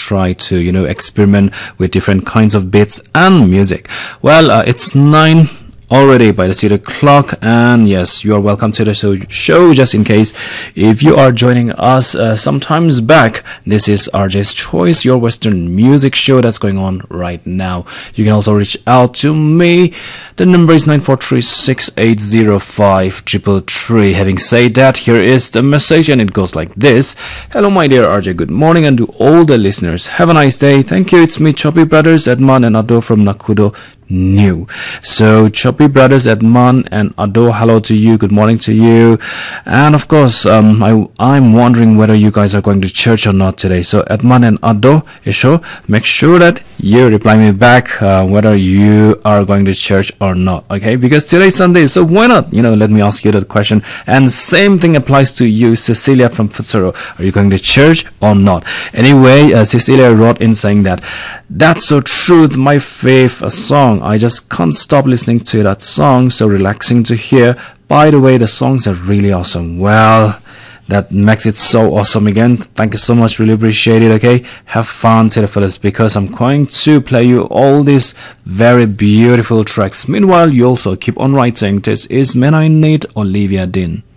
try to, experiment with different kinds of beats and music. Well, it's 9 already by the city clock, and yes, you are welcome to the show. Just in case if you are joining us sometimes back, this is RJ's Choice, your Western music show that's going on right now. You can also reach out to me. The number is 943-6805-333. Having said that, here is the message, and it goes like this. Hello my dear RJ, good morning, and to all the listeners, have a nice day. Thank you. It's me, Choppy Brothers, Edman and Ado from Nakudo New. So Choppy Brothers, Edman and Ado, hello to you, good morning to you. And of course, I'm wondering whether you guys are going to church or not today. So Edman and Ado, Isho, make sure that you reply me back whether you are going to church or not, okay? Because today's Sunday, so why not, let me ask you that question. And same thing applies to you, Cecilia from Futsuro. Are you going to church or not? Anyway, Cecilia wrote in saying that, that's so true, my favorite song. I just can't stop listening to that song. So relaxing to hear. By the way, the songs are really awesome. Well, that makes it so awesome again. Thank you so much. Really appreciate it. Okay, have fun today, fellas, because I'm going to play you all these very beautiful tracks. Meanwhile, you also keep on writing. This is Men I Need, Olivia Dean.